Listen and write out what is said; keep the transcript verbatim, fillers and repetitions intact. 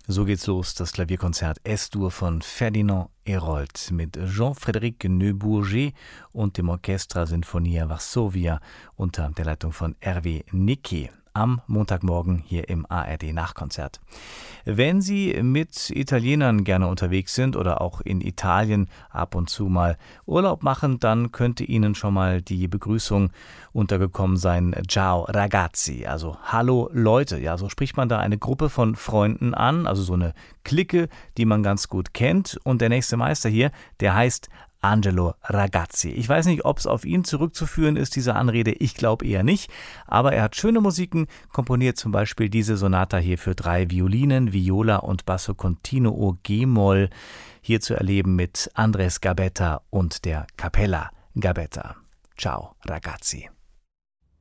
So geht's los, das Klavierkonzert Es-Dur von Ferdinand Hérold mit Jean-Frédéric Neubourger und dem Orchestra Sinfonia Varsovia unter der Leitung von Hervé Niquet am Montagmorgen hier im A R D-Nachkonzert. Wenn Sie mit Italienern gerne unterwegs sind oder auch in Italien ab und zu mal Urlaub machen, dann könnte Ihnen schon mal die Begrüßung untergekommen sein. Ciao ragazzi, also hallo Leute. Ja, so spricht man da eine Gruppe von Freunden an, also so eine Clique, die man ganz gut kennt. Und der nächste Meister hier, der heißt Angelo Ragazzi. Ich weiß nicht, ob es auf ihn zurückzuführen ist, diese Anrede. Ich glaube eher nicht. Aber er hat schöne Musiken, komponiert zum Beispiel diese Sonata hier für drei Violinen, Viola und Basso Continuo G-Moll. Hier zu erleben mit Andres Gabetta und der Capella Gabetta. Ciao, Ragazzi.